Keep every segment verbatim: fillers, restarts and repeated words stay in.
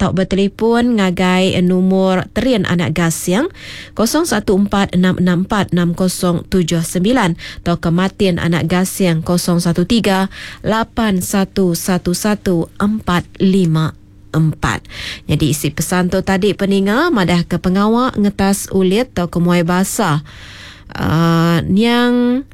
tahu bertelefon ngagai nombor Terian Anak Gasiang kosong satu empat enam enam empat enam kosong tujuh sembilan atau Kematian Anak Gasiang kosong satu tiga lapan satu satu satu empat lima empat. Jadi isi pesan tu tadi peninga madah ke pengawak ngetas ulit atau kemuai basah uh, yang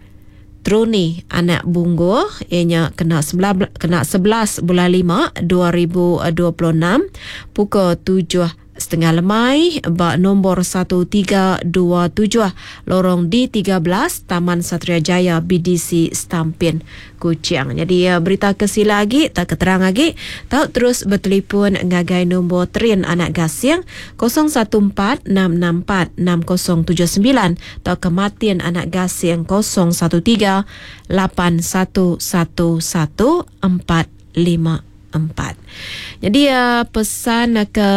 Truni anak bunggu ianya kena sebelas kena sebelas bulan lima dua ribu dua puluh enam pukul tujuh setengah lemai bak nombor satu tiga dua tujuh lorong D tiga belas Taman Satria Jaya B D C Stampin Kuching. Jadi uh, berita kesi lagi tak keterang lagi tahu terus bertelefon ngagai nombor Terian Anak Gasiang kosong satu empat enam enam empat enam kosong tujuh sembilan atau Kematian Anak Gasiang kosong satu tiga lapan satu satu satu empat lima empat. Jadi uh, pesan ke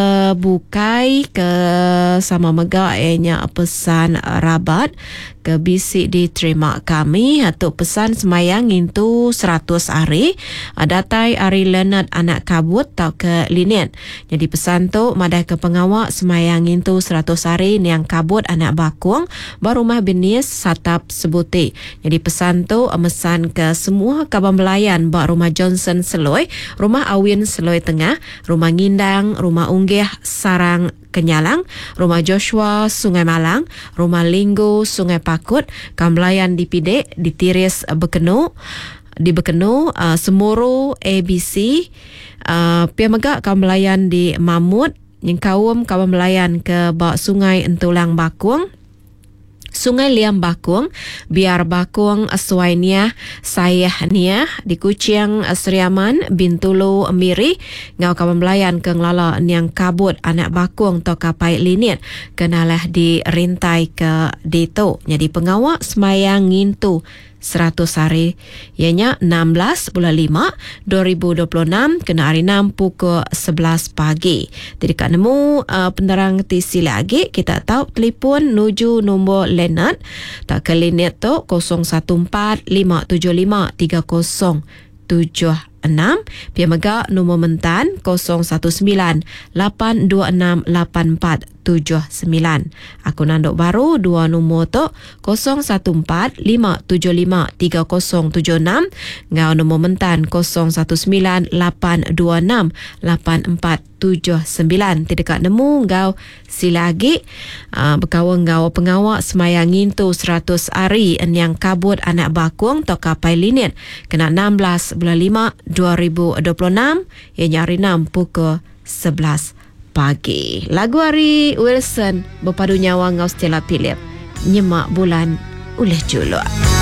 bukai ke sama mega ianya pesan uh, rabat ke bisik diterima kami atau pesan semayang itu seratus hari uh, datai hari lenat anak kabut tau ke linian. Jadi pesan tu madah ke pengawak semayang itu seratus hari yang kabut anak bakung barumah benis satap sebuti. Jadi pesan tu uh, mesan ke semua kaban belayan bak rumah Johnson Seloi, rumah Awin Seloi Tengah, rumah Ngindang, rumah Unggih Sarang Kenyalang, rumah Joshua Sungai Malang, rumah Linggo Sungai Pakut, Kamlayan di Pidek, di Tiris Bekenu, di Bekenu, uh, Semuru A B C, uh, Piamegak Kamlayan di Mamut, Nyengkawum Kamlayan ke bawah Sungai Entulang Bakung, Sungai Liam Bakung, Biar Bakung Suainia, Sayah Nia, di Kuching Seriaman, Bintulu Miri, Ngau Kawan Melayan ke Ngelala Niang Kabut Anak Bakung to Kapai Linit, kenalah di Rintai ke Dito. Jadi pengawak semayang ngintu seratus hari ianya enam belas bulan lima dua ribu dua puluh enam kena hari enam pukul sebelas pagi. Jadi kat nemu uh, penerang tisi lagi kita tahu telefon nuju nombor Lenat tak ke linet tu kosong satu empat lima tujuh lima tiga kosong tujuh enam pia mega nombor mentan kosong satu sembilan lapan dua enam lapan empat tujuh sembilan. Akun anduk baru dua nombor tu kosong satu empat lima tujuh lima tiga kosong tujuh enam ngau nombor mentan kosong satu sembilan lapan dua enam lapan empat tujuh sembilan. Tidak kat nemu ngau silagi uh, berkawan ngau pengawak semayangin tu seratus hari yang kabut anak bakung to kapai linit kena enam belas bulan lima dua ribu dua puluh enam ianya hari enam pukul sebelas pagi. Lagu hari Wilson berpadu nyawa ngau Stella Philip Nyemak Bulan Oleh Juluk.